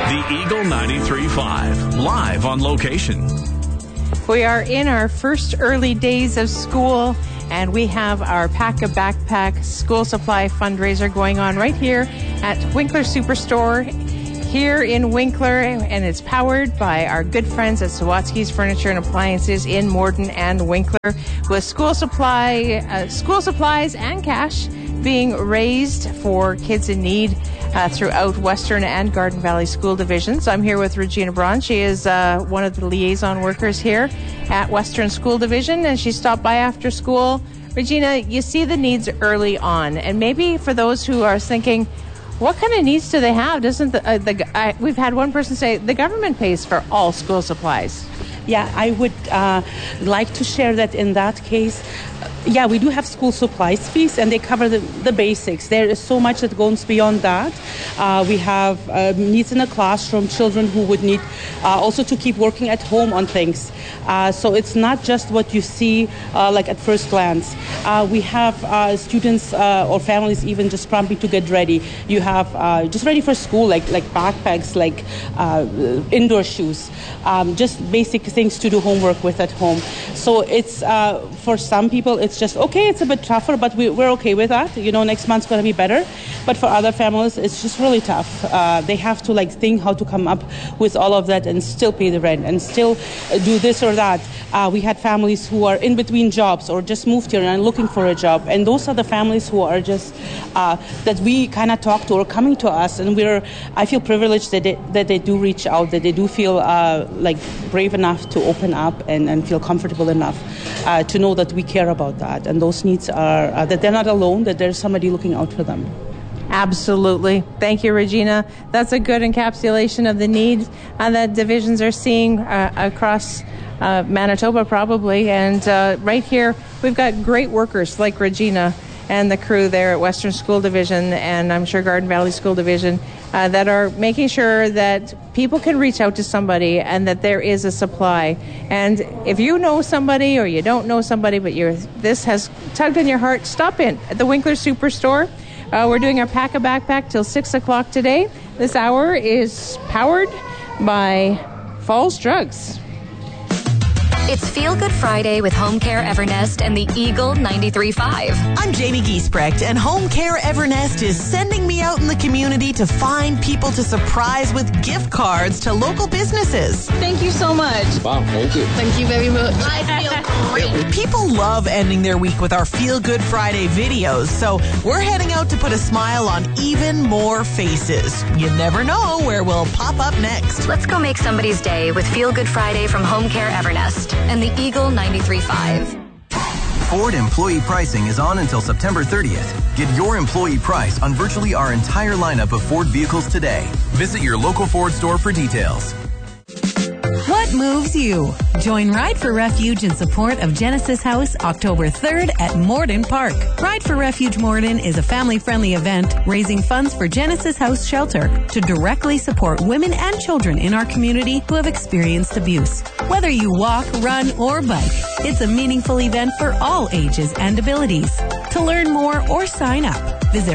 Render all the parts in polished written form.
The Eagle 93.5, live on location. We are in our first early days of school, and we have our Pack a Backpack school supply fundraiser going on right here at Winkler Superstore here in Winkler, and it's powered by our good friends at Sawatsky's Furniture and Appliances in Morden and Winkler, with school supplies and cash being raised for kids in need throughout Western and Garden Valley School Divisions. I'm here with Regina Braun. She is one of the liaison workers here at Western School Division, and she stopped by after school. Regina, you see the needs early on, and maybe for those who are thinking, what kind of needs do they have? Doesn't we've had one person say the government pays for all school supplies. Yeah, I would like to share that in that case. Yeah, we do have school supplies fees, and they cover the basics. There is so much that goes beyond that. We have needs in the classroom, children who would need also to keep working at home on things. So it's not just what you see like at first glance. We have students or families even just prompting to get ready. You have just ready for school, like backpacks, like indoor shoes, just basic things to do homework with at home. So it's for some people it's just okay, it's a bit tougher, but we're okay with that. You know, next month's going to be better. But for other families, it's just really tough. They have to think how to come up with all of that and still pay the rent and still do this or that. We had families who are in between jobs or just moved here and looking for a job. And those are the families who are just that we kind of talk to or coming to us. And I feel privileged that they do reach out, that they do feel brave enough to open up and feel comfortable enough to know that we care about that. And those needs are that they're not alone, that there's somebody looking out for them. Absolutely. Thank you, Regina. That's a good encapsulation of the needs that divisions are seeing across Manitoba probably. And right here, we've got great workers like Regina and the crew there at Western School Division, and I'm sure Garden Valley School Division, that are making sure that people can reach out to somebody and that there is a supply. And if you know somebody or you don't know somebody, but this has tugged on your heart, stop in at the Winkler Superstore. We're doing our Pack a Backpack till 6 o'clock today. This hour is powered by Falls Drugs. It's Feel Good Friday with Home Care Evernest and the Eagle 93.5. I'm Jamie Giesbrecht, and Home Care Evernest is sending me out in the community to find people to surprise with gift cards to local businesses. Thank you so much. Wow, thank you. Thank you very much. I feel great. People love ending their week with our Feel Good Friday videos, so we're heading out to put a smile on even more faces. You never know where we'll pop up next. Let's go make somebody's day with Feel Good Friday from Home Care Evernest and the Eagle 93.5. Ford employee pricing is on until September 30th. Get your employee price on virtually our entire lineup of Ford vehicles today. Visit your local Ford store for details. What moves you? Join Ride for Refuge in support of Genesis House October 3rd at Morden Park. Ride for Refuge Morden is a family-friendly event raising funds for Genesis House Shelter to directly support women and children in our community who have experienced abuse. Whether you walk, run, or bike, it's a meaningful event for all ages and abilities. To learn more or sign up, visit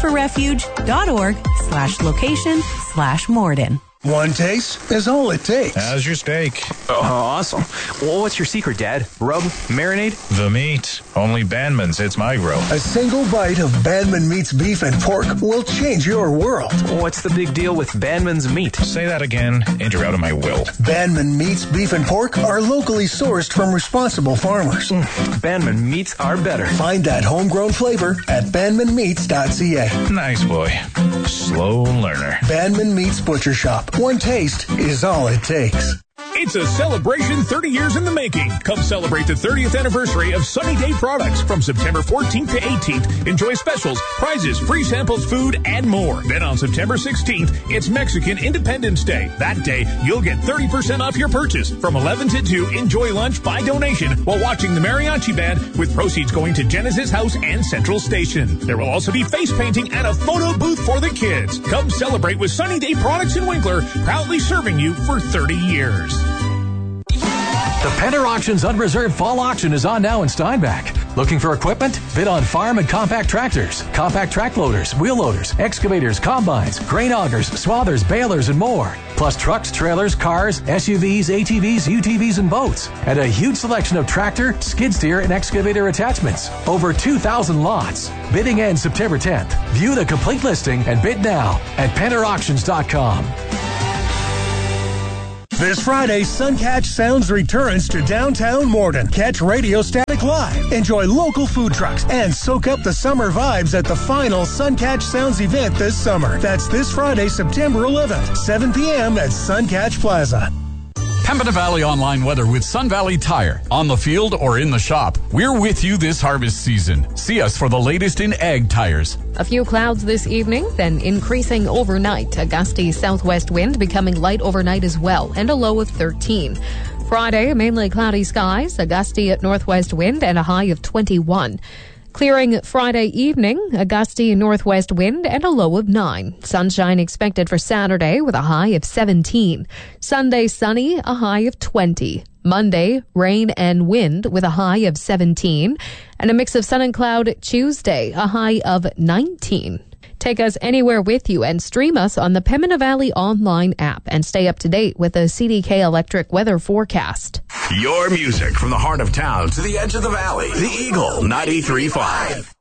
rideforrefuge.org/location/Morden. One taste is all it takes. How's your steak? Oh, awesome. Well, what's your secret, Dad? Rub? Marinade? The meat. Only Bandman's hits my grill. A single bite of Bandman Meat's beef and pork will change your world. What's the big deal with Bandman's meat? Say that again, and you're out of my will. Bandman Meat's beef and pork are locally sourced from responsible farmers. Bandman Meats are better. Find that homegrown flavor at bandmanmeats.ca. Nice boy. Slow learner. Bandman Meats Butcher Shop. One taste is all it takes. It's a celebration 30 years in the making. Come celebrate the 30th anniversary of Sunny Day Products from September 14th to 18th. Enjoy specials, prizes, free samples, food, and more. Then on September 16th, it's Mexican Independence Day. That day, you'll get 30% off your purchase. From 11 to 2, enjoy lunch by donation while watching the mariachi band, with proceeds going to Genesis House and Central Station. There will also be face painting and a photo booth for the kids. Come celebrate with Sunny Day Products in Winkler, proudly serving you for 30 years. The Penner Auctions Unreserved Fall Auction is on now in Steinbach. Looking for equipment? Bid on farm and compact tractors, compact track loaders, wheel loaders, excavators, combines, grain augers, swathers, balers, and more. Plus trucks, trailers, cars, SUVs, ATVs, UTVs, and boats. And a huge selection of tractor, skid steer, and excavator attachments. Over 2,000 lots. Bidding ends September 10th. View the complete listing and bid now at PenterAuctions.com. This Friday, Suncatch Sounds returns to downtown Morden. Catch Radio Static live, enjoy local food trucks, and soak up the summer vibes at the final Suncatch Sounds event this summer. That's this Friday, September 11th, 7 p.m. at Suncatch Plaza. Pembina Valley Online weather with Sun Valley Tire. On the field or in the shop, we're with you this harvest season. See us for the latest in ag tires. A few clouds this evening, then increasing overnight. A gusty southwest wind becoming light overnight as well, and a low of 13. Friday, mainly cloudy skies, a gusty northwest wind, and a high of 21. Clearing Friday evening, a gusty northwest wind and a low of 9. Sunshine expected for Saturday with a high of 17. Sunday sunny, a high of 20. Monday, rain and wind with a high of 17. And a mix of sun and cloud Tuesday, a high of 19. Take us anywhere with you and stream us on the Pembina Valley online app and stay up to date with the CDK Electric weather forecast. Your music from the heart of town to the edge of the valley. The Eagle 93.5.